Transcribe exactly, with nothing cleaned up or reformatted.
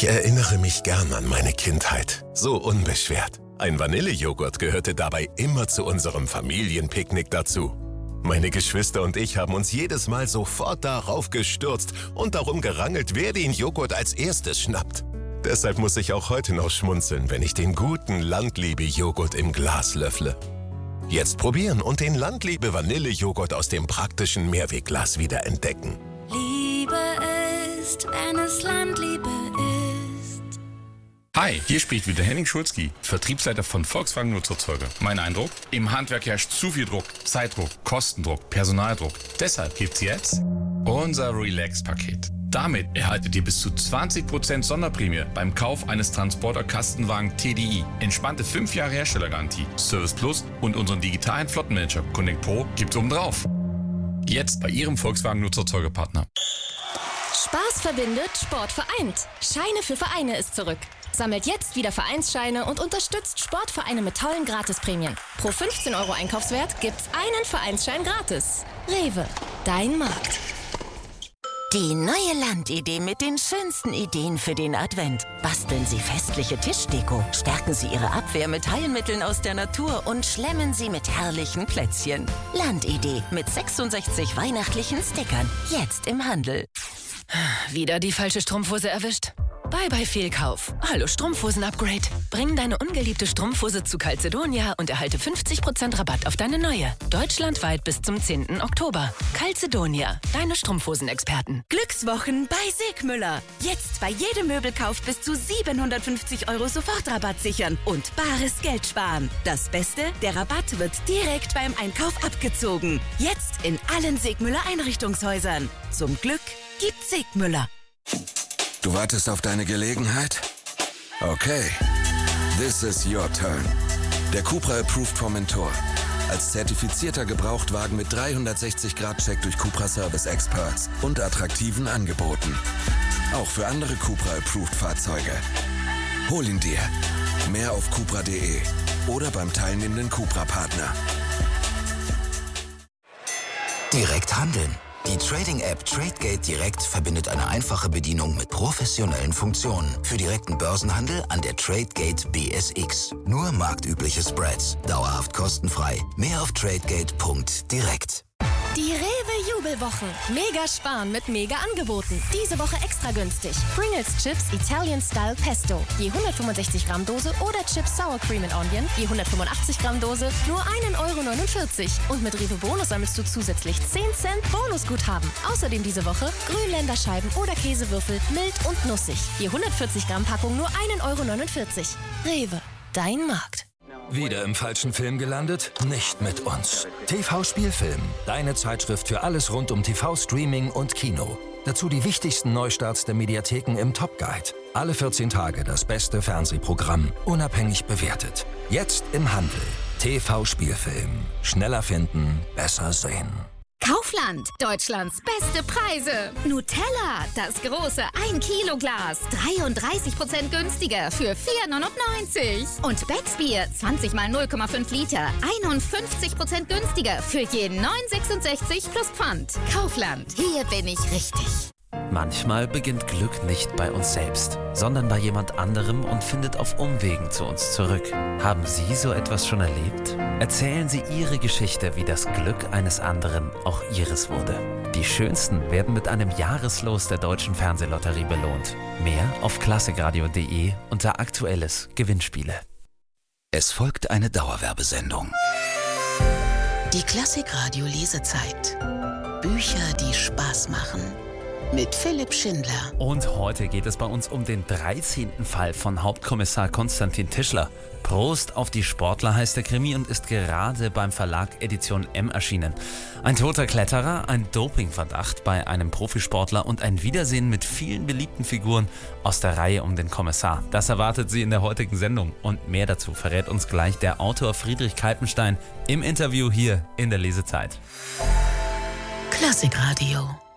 Ich erinnere mich gern an meine Kindheit. So unbeschwert. Ein Vanillejoghurt gehörte dabei immer zu unserem Familienpicknick dazu. Meine Geschwister und ich haben uns jedes Mal sofort darauf gestürzt und darum gerangelt, wer den Joghurt als erstes schnappt. Deshalb muss ich auch heute noch schmunzeln, wenn ich den guten Landliebe-Joghurt im Glas löffle. Jetzt probieren und den Landliebe-Vanillejoghurt aus dem praktischen Mehrwegglas wieder entdecken. Liebe ist, wenn es Landliebe ist. Hi, hier spricht wieder Henning Schulzki, Vertriebsleiter von Volkswagen Nutzerzeuger. Mein Eindruck? Im Handwerk herrscht zu viel Druck, Zeitdruck, Kostendruck, Personaldruck. Deshalb gibt's jetzt unser Relax-Paket. Damit erhaltet ihr bis zu zwanzig Prozent Sonderprämie beim Kauf eines Transporter-Kastenwagen T D I. Entspannte fünf Jahre Herstellergarantie, Service Plus und unseren digitalen Flottenmanager Connect Pro gibt's obendrauf. Jetzt bei Ihrem Volkswagen Nutzerzeugerpartner. Spaß verbindet, Sport vereint. Scheine für Vereine ist zurück. Sammelt jetzt wieder Vereinsscheine und unterstützt Sportvereine mit tollen Gratisprämien. Pro fünfzehn Euro Einkaufswert gibt's einen Vereinsschein gratis. Rewe, dein Markt. Die neue Landidee mit den schönsten Ideen für den Advent. Basteln Sie festliche Tischdeko, stärken Sie Ihre Abwehr mit Heilmitteln aus der Natur und schlemmen Sie mit herrlichen Plätzchen. Landidee mit sechsundsechzig weihnachtlichen Stickern. Jetzt im Handel. Wieder die falsche Strumpfhose erwischt? Bye bye Fehlkauf. Hallo Strumpfhosen-Upgrade. Bring deine ungeliebte Strumpfhose zu Calzedonia und erhalte fünfzig Prozent Rabatt auf deine neue. Deutschlandweit bis zum zehnten Oktober. Calzedonia, deine Strumpfhosen-Experten. Glückswochen bei Segmüller. Jetzt bei jedem Möbelkauf bis zu siebenhundertfünfzig Euro Sofortrabatt sichern und bares Geld sparen. Das Beste, der Rabatt wird direkt beim Einkauf abgezogen. Jetzt in allen Segmüller Einrichtungshäusern. Zum Glück gibt Segmüller. Du wartest auf deine Gelegenheit? Okay. This is your turn. Der Cupra Approved vom Mentor. Als zertifizierter Gebrauchtwagen mit dreihundertsechzig Grad Check durch Cupra Service Experts und attraktiven Angeboten. Auch für andere Cupra Approved Fahrzeuge. Hol ihn dir. Mehr auf cupra punkt de oder beim teilnehmenden Cupra-Partner. Direkt handeln. Die Trading-App Tradegate Direkt verbindet eine einfache Bedienung mit professionellen Funktionen für direkten Börsenhandel an der Tradegate B S X. Nur marktübliche Spreads, dauerhaft kostenfrei. Mehr auf tradegate punkt direkt. Die Rewe-Jubelwochen. Mega sparen mit Mega-Angeboten. Diese Woche extra günstig. Pringles Chips Italian Style Pesto. Je hundertfünfundsechzig Gramm Dose oder Chips Sour Cream and Onion. Je hundertfünfundachtzig Gramm Dose. Nur ein Euro neunundvierzig. Und mit Rewe Bonus sammelst du zusätzlich zehn Cent Bonusguthaben. Außerdem diese Woche Grünländerscheiben oder Käsewürfel mild und nussig. Je hundertvierzig Gramm Packung nur ein Euro neunundvierzig. Rewe, dein Markt. Wieder im falschen Film gelandet? Nicht mit uns. T V-Spielfilm, deine Zeitschrift für alles rund um T V-Streaming und Kino. Dazu die wichtigsten Neustarts der Mediatheken im Top Guide. Alle vierzehn Tage das beste Fernsehprogramm, unabhängig bewertet. Jetzt im Handel. T V-Spielfilm. Schneller finden, besser sehen. Kaufland, Deutschlands beste Preise. Nutella, das große ein Kilo Glas, dreiunddreißig Prozent günstiger für vier neunundneunzig. Und Becks Bier, zwanzig mal null Komma fünf Liter, einundfünfzig Prozent günstiger für je neun sechsundsechzig plus Pfand. Kaufland, hier bin ich richtig. Manchmal beginnt Glück nicht bei uns selbst, sondern bei jemand anderem und findet auf Umwegen zu uns zurück. Haben Sie so etwas schon erlebt? Erzählen Sie Ihre Geschichte, wie das Glück eines anderen auch Ihres wurde. Die Schönsten werden mit einem Jahreslos der Deutschen Fernsehlotterie belohnt. Mehr auf klassikradio punkt de unter Aktuelles Gewinnspiele. Es folgt eine Dauerwerbesendung. Die Klassikradio Lesezeit. Bücher, die Spaß machen. Mit Philipp Schindler. Und heute geht es bei uns um den dreizehnten Fall von Hauptkommissar Konstantin Tischler. Prost auf die Sportler heißt der Krimi und ist gerade beim Verlag Edition M erschienen. Ein toter Kletterer, ein Dopingverdacht bei einem Profisportler und ein Wiedersehen mit vielen beliebten Figuren aus der Reihe um den Kommissar. Das erwartet Sie in der heutigen Sendung und mehr dazu verrät uns gleich der Autor Friedrich Kalpenstein im Interview hier in der Lesezeit. Klassikradio.